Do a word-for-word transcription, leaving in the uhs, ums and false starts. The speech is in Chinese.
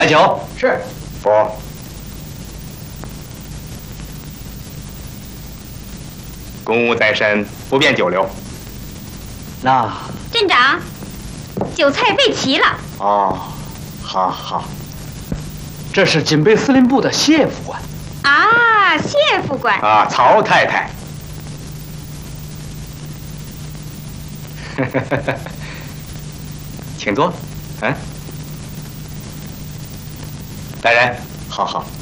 来酒。 是。 不。公务在身，不便久留。 那镇长，酒菜备齐了。 哦，好好。这是警备司令部的谢副官。 啊，谢副官。 啊，曹太太。请坐。嗯。来人， 好好。